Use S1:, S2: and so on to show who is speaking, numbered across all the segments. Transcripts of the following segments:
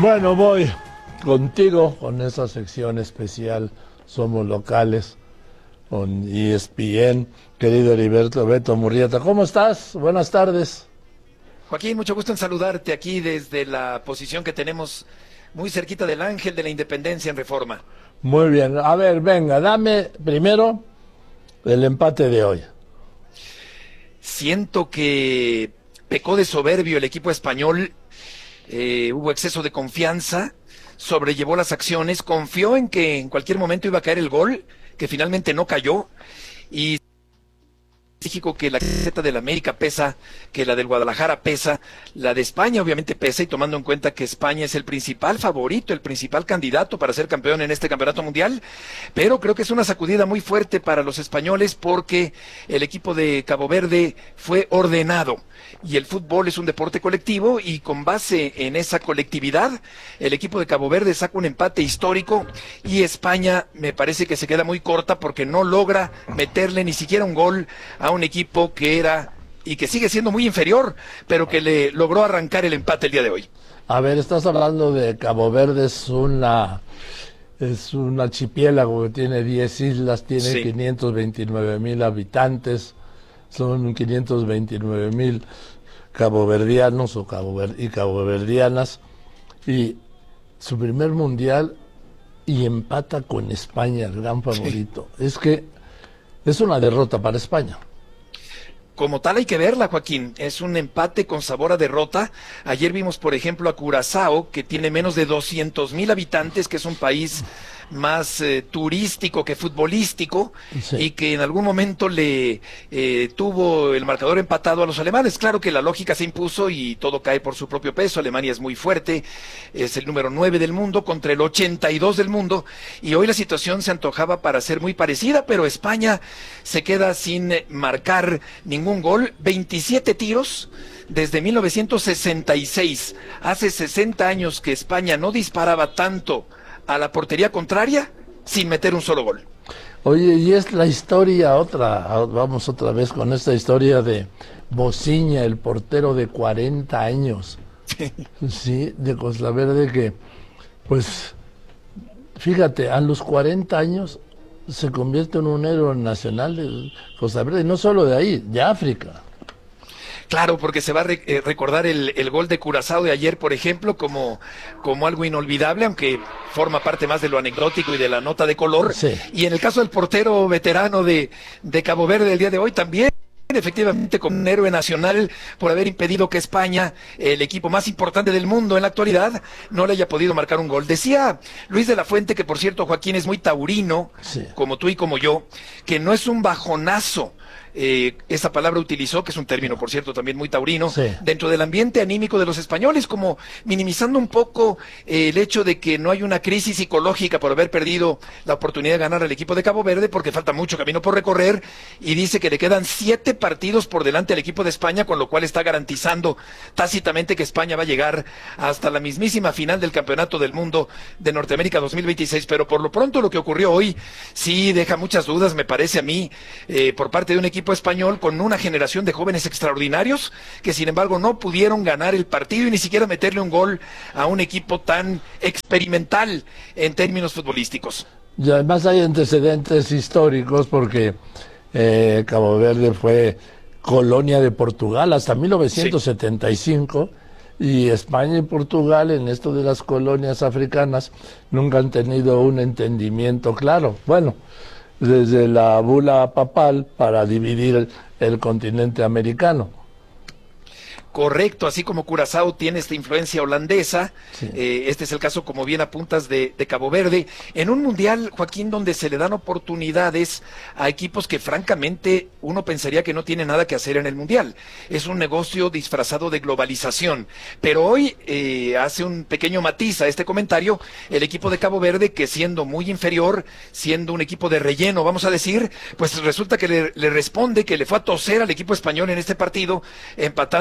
S1: Bueno, voy contigo con esa sección especial, Somos Locales, con ESPN. Querido Heriberto Beto Murrieta, ¿cómo estás? Buenas tardes.
S2: Joaquín, mucho gusto en saludarte aquí desde la posición que tenemos muy cerquita del Ángel de la Independencia en Reforma.
S1: Muy bien, a ver, venga, dame primero el empate de hoy.
S2: Siento que pecó de soberbio el equipo español, hubo exceso de confianza, sobrellevó las acciones, confió en que en cualquier momento iba a caer el gol, que finalmente no cayó, y México que la camiseta del América pesa, que la del Guadalajara pesa, la de España obviamente pesa, y tomando en cuenta que España es el principal favorito, el principal candidato para ser campeón en este campeonato mundial, pero creo que es una sacudida muy fuerte para los españoles porque el equipo de Cabo Verde fue ordenado y el fútbol es un deporte colectivo y con base en esa colectividad el equipo de Cabo Verde saca un empate histórico y España me parece que se queda muy corta porque no logra meterle ni siquiera un gol a un equipo que era y que sigue siendo muy inferior, pero que le logró arrancar el empate el día de hoy.
S1: A ver, estás hablando de Cabo Verde, es un archipiélago que tiene 10 islas, tiene
S2: Sí.
S1: 529,000 habitantes, son 529,000 caboverdianos y caboverdianas, y su primer mundial y empata con España, el gran favorito. Sí. Es que es una derrota para España.
S2: Como tal hay que verla, Joaquín, es un empate con sabor a derrota. Ayer vimos, por ejemplo, a Curazao, que tiene menos de 200,000 habitantes, que es un país más turístico que futbolístico, sí, y que en algún momento le tuvo el marcador empatado a los alemanes. Claro que la lógica se impuso y todo cae por su propio peso. Alemania es muy fuerte, es el número 9 del mundo contra el 82 del mundo, y hoy la situación se antojaba para ser muy parecida, pero España se queda sin marcar ningún gol, 27 tiros desde 1966, hace 60 años que España no disparaba tanto a la portería contraria sin meter un solo gol.
S1: Oye, y es la historia vamos otra vez con esta historia de Bociña, el portero de 40 años, sí, de Costa Verde, que pues fíjate, a los 40 años se convierte en un héroe nacional de Costa Verde, y no solo de ahí, de África.
S2: Claro, porque se va a recordar el gol de Curazao de ayer, por ejemplo, como algo inolvidable, aunque forma parte más de lo anecdótico y de la nota de color. Sí. Y en el caso del portero veterano de Cabo Verde el día de hoy también, efectivamente como un héroe nacional por haber impedido que España, el equipo más importante del mundo en la actualidad, no le haya podido marcar un gol. Decía Luis de la Fuente, que por cierto Joaquín es muy taurino, sí, como tú y como yo, que no es un bajonazo. Esa palabra utilizó, que es un término, por cierto, también muy taurino, sí, dentro del ambiente anímico de los españoles, como minimizando un poco el hecho de que no hay una crisis psicológica por haber perdido la oportunidad de ganar al equipo de Cabo Verde, porque falta mucho camino por recorrer, y dice que le quedan 7 partidos por delante al equipo de España, con lo cual está garantizando tácitamente que España va a llegar hasta la mismísima final del Campeonato del Mundo de Norteamérica 2026, pero por lo pronto lo que ocurrió hoy sí deja muchas dudas, me parece a mí, por parte de un equipo español con una generación de jóvenes extraordinarios que sin embargo no pudieron ganar el partido y ni siquiera meterle un gol a un equipo tan experimental en términos futbolísticos.
S1: Y además hay antecedentes históricos porque Cabo Verde fue colonia de Portugal hasta 1975, sí, y España y Portugal en esto de las colonias africanas nunca han tenido un entendimiento claro. Bueno, desde la bula papal para dividir el continente americano.
S2: Correcto, así como Curazao tiene esta influencia holandesa, sí, este es el caso, como bien apuntas, de Cabo Verde, en un mundial, Joaquín, donde se le dan oportunidades a equipos que francamente uno pensaría que no tiene nada que hacer en el mundial. Es un negocio disfrazado de globalización, pero hoy hace un pequeño matiz a este comentario el equipo de Cabo Verde, que siendo muy inferior, siendo un equipo de relleno, vamos a decir, pues resulta que le responde, que le fue a toser al equipo español en este partido, empatando a 0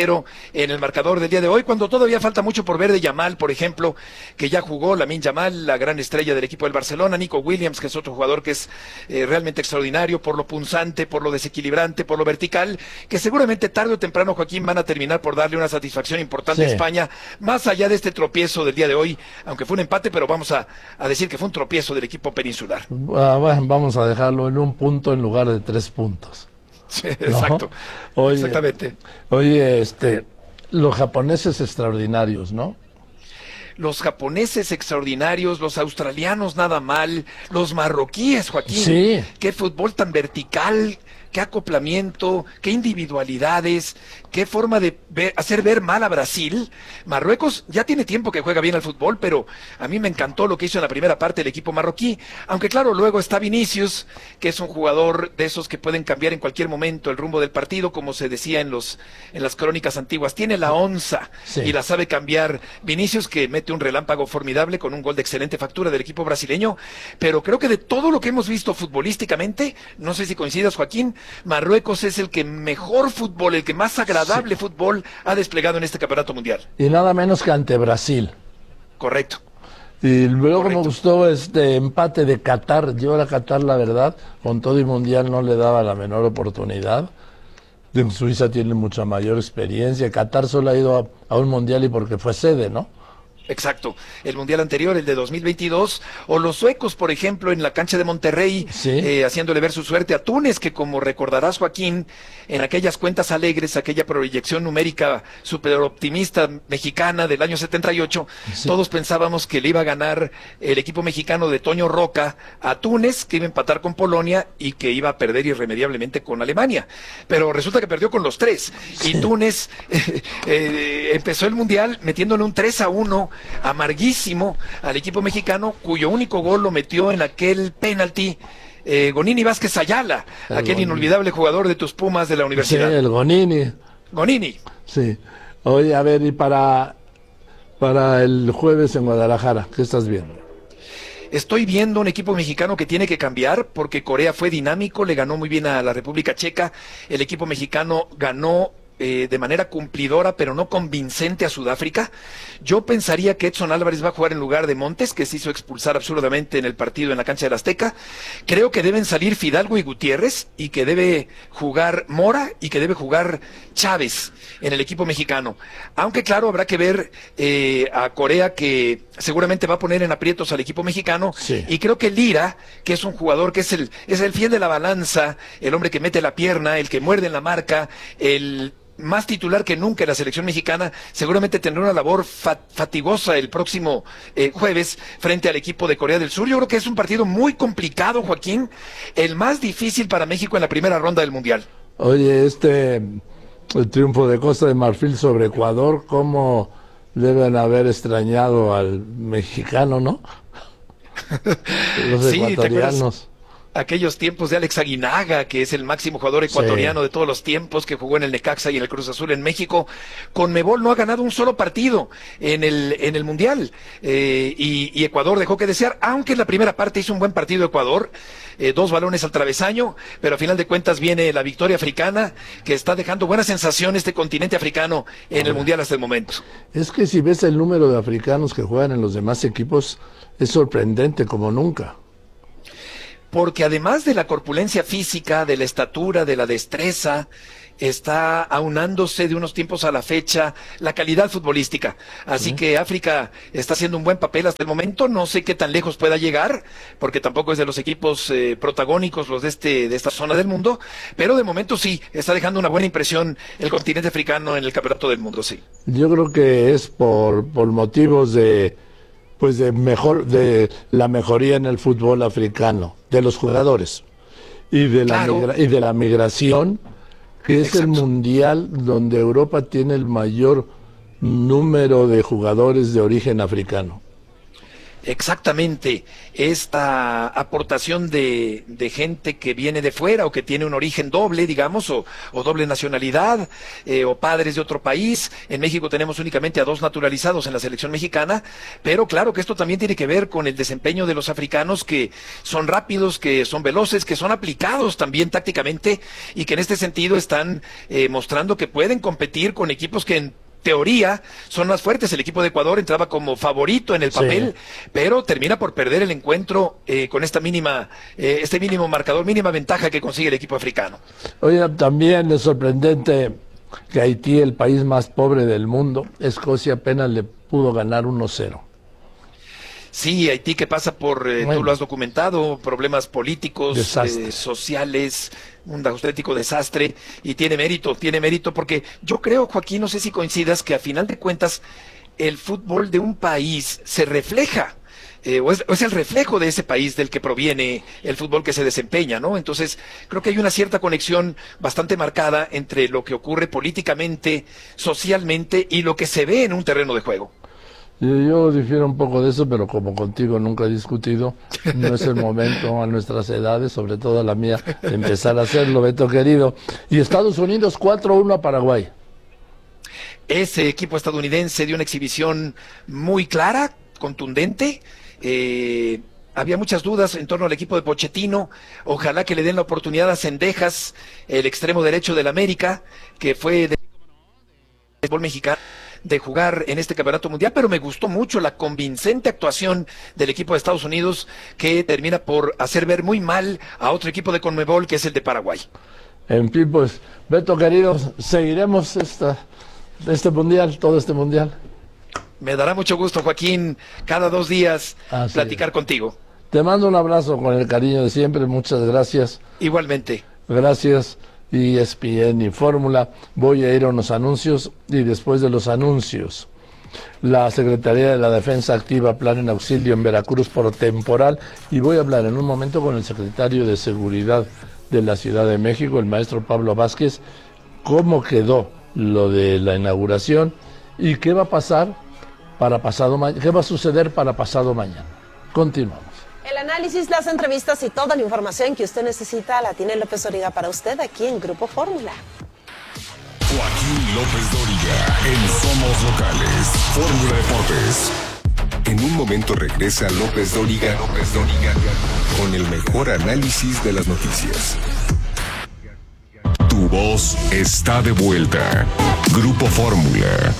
S2: 0 en el marcador del día de hoy, cuando todavía falta mucho por ver de Yamal, por ejemplo, que ya jugó, Lamine Yamal, la gran estrella del equipo del Barcelona, Nico Williams, que es otro jugador que es realmente extraordinario por lo punzante, por lo desequilibrante, por lo vertical, que seguramente tarde o temprano, Joaquín, van a terminar por darle una satisfacción importante a España, más allá de este tropiezo del día de hoy, aunque fue un empate, pero vamos a decir que fue un tropiezo del equipo peninsular.
S1: Bueno, vamos a dejarlo en un punto en lugar de 3 puntos.
S2: Sí, exacto.
S1: ¿No? Oye,
S2: exactamente.
S1: Oye, los japoneses extraordinarios, ¿no?
S2: Los japoneses extraordinarios, los australianos nada mal, los marroquíes, Joaquín.
S1: Sí.
S2: Qué fútbol tan vertical, qué acoplamiento, qué individualidades, qué forma de hacer ver mal a Brasil. Marruecos ya tiene tiempo que juega bien al fútbol, pero a mí me encantó lo que hizo en la primera parte el equipo marroquí, aunque claro, luego está Vinicius, que es un jugador de esos que pueden cambiar en cualquier momento el rumbo del partido, como se decía en las crónicas antiguas. Tiene la onza y la sabe cambiar. Vinicius, que mete un relámpago formidable con un gol de excelente factura del equipo brasileño, pero creo que de todo lo que hemos visto futbolísticamente, no sé si coincidas, Joaquín, Marruecos es el que mejor fútbol, el que más agradable fútbol ha desplegado en este campeonato mundial.
S1: Y nada menos que ante Brasil.
S2: Correcto.
S1: Y luego me gustó este empate de Qatar. Yo a Qatar, la verdad, con todo y mundial no le daba la menor oportunidad. En Suiza tiene mucha mayor experiencia. Qatar solo ha ido a un mundial y porque fue sede, ¿no?
S2: Exacto, el mundial anterior, el de 2022, o los suecos, por ejemplo, en la cancha de Monterrey, haciéndole ver su suerte a Túnez, que como recordarás, Joaquín, en aquellas cuentas alegres, aquella proyección numérica súper optimista mexicana del año 78, todos pensábamos que le iba a ganar el equipo mexicano de Toño Roca a Túnez, que iba a empatar con Polonia y que iba a perder irremediablemente con Alemania, pero resulta que perdió con los tres, y Túnez empezó el mundial metiéndole un 3-1 amarguísimo al equipo mexicano, cuyo único gol lo metió en aquel penalti Gonini Vázquez Ayala, aquel inolvidable jugador de tus Pumas de la universidad.
S1: Sí, el Gonini.
S2: Gonini.
S1: Sí. Oye, a ver, y para el jueves en Guadalajara, ¿qué estás viendo?
S2: Estoy viendo un equipo mexicano que tiene que cambiar porque Corea fue dinámico, le ganó muy bien a la República Checa, el equipo mexicano ganó de manera cumplidora, pero no convincente a Sudáfrica. Yo pensaría que Edson Álvarez va a jugar en lugar de Montes, que se hizo expulsar absurdamente en el partido en la cancha del Azteca. Creo que deben salir Fidalgo y Gutiérrez, y que debe jugar Mora y que debe jugar Chávez en el equipo mexicano. Aunque claro, habrá que ver a Corea, que seguramente va a poner en aprietos al equipo mexicano, y creo que Lira, que es un jugador que es el fiel de la balanza, el hombre que mete la pierna, el que muerde en la marca, el más titular que nunca en la selección mexicana, seguramente tendrá una labor fatigosa el próximo jueves frente al equipo de Corea del Sur. Yo creo que es un partido muy complicado, Joaquín, el más difícil para México en la primera ronda del Mundial.
S1: Oye, el triunfo de Costa de Marfil sobre Ecuador, ¿cómo deben haber extrañado al mexicano, no? Los ecuatorianos.
S2: Aquellos tiempos de Alex Aguinaga, que es el máximo jugador ecuatoriano de todos los tiempos, que jugó en el Necaxa y en el Cruz Azul en México. Conmebol no ha ganado un solo partido en el Mundial, y Ecuador dejó que desear, aunque en la primera parte hizo un buen partido Ecuador, 2 balones al travesaño, pero a final de cuentas viene la victoria africana, que está dejando buena sensación este continente africano en el Mundial hasta el momento.
S1: Es que si ves el número de africanos que juegan en los demás equipos, es sorprendente como nunca.
S2: Porque además de la corpulencia física, de la estatura, de la destreza, está aunándose de unos tiempos a la fecha la calidad futbolística. Así que África está haciendo un buen papel hasta el momento. No sé qué tan lejos pueda llegar, porque tampoco es de los equipos protagónicos los de esta zona del mundo, pero de momento sí, está dejando una buena impresión el continente africano en el campeonato del mundo, sí.
S1: Yo creo que es por motivos de la mejoría en el fútbol africano, de los jugadores y de la migración, que es el mundial donde Europa tiene el mayor número de jugadores de origen africano.
S2: exactamente esta aportación de gente que viene de fuera o que tiene un origen doble, digamos, o doble nacionalidad, o padres de otro país. En México tenemos únicamente a 2 naturalizados en la selección mexicana, pero claro que esto también tiene que ver con el desempeño de los africanos, que son rápidos, que son veloces, que son aplicados también tácticamente, y que en este sentido están mostrando que pueden competir con equipos que en teoría son más fuertes. El equipo de Ecuador entraba como favorito en el papel, sí, pero termina por perder el encuentro con esta este mínimo marcador, mínima ventaja que consigue el equipo africano.
S1: Oye, también es sorprendente que Haití, el país más pobre del mundo, Escocia apenas le pudo ganar 1-0.
S2: Sí, Haití que pasa por, bueno, tú lo has documentado, problemas políticos, sociales, un auténtico desastre, y tiene mérito porque yo creo, Joaquín, no sé si coincidas, que a final de cuentas el fútbol de un país se refleja, o es el reflejo de ese país del que proviene el fútbol que se desempeña, ¿no? Entonces, creo que hay una cierta conexión bastante marcada entre lo que ocurre políticamente, socialmente, y lo que se ve en un terreno de juego.
S1: Yo difiero un poco de eso, pero como contigo nunca he discutido, no es el momento a nuestras edades, sobre todo a la mía, de empezar a hacerlo, Beto querido. Y Estados Unidos 4-1 a Paraguay.
S2: Ese equipo estadounidense dio una exhibición muy clara, contundente. Había muchas dudas en torno al equipo de Pochettino. Ojalá que le den la oportunidad a Cendejas, el extremo derecho del América, que fue de fútbol mexicano, de jugar en este campeonato mundial, pero me gustó mucho la convincente actuación del equipo de Estados Unidos, que termina por hacer ver muy mal a otro equipo de CONMEBOL, que es el de Paraguay. En fin, pues, Beto querido, seguiremos este mundial, todo este mundial. Me dará mucho gusto, Joaquín, cada 2 días platicar contigo. Te mando un abrazo con el cariño de siempre, muchas gracias. Igualmente. Gracias. Y ESPN y Fórmula. Voy a ir a unos anuncios, y después de los anuncios, la Secretaría de la Defensa activa plan en auxilio en Veracruz por temporal, y voy a hablar en un momento con el secretario de Seguridad de la Ciudad de México, el maestro Pablo Vázquez, cómo quedó lo de la inauguración y qué va a pasar para pasado mañana, qué va a suceder para pasado mañana. Continuamos.
S3: El análisis, las entrevistas y toda la información que usted necesita la tiene López Dóriga para usted aquí en Grupo Fórmula.
S4: Joaquín López Dóriga en Somos Locales, Fórmula Deportes. En un momento regresa López Dóriga con el mejor análisis de las noticias. Tu voz está de vuelta. Grupo Fórmula.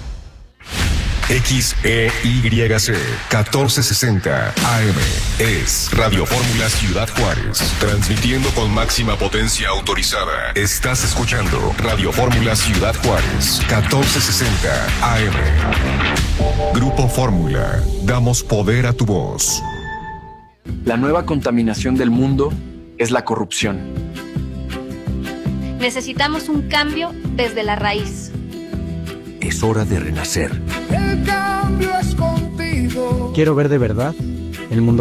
S4: XEYC 1460 AM es Radio Fórmula Ciudad Juárez, transmitiendo con máxima potencia autorizada. Estás escuchando Radio Fórmula Ciudad Juárez 1460 AM. Grupo Fórmula, damos poder a tu voz.
S5: La nueva contaminación del mundo es la corrupción.
S6: Necesitamos un cambio desde la raíz.
S7: Es hora de renacer.
S8: El cambio es contigo.
S7: Quiero ver de verdad el mundo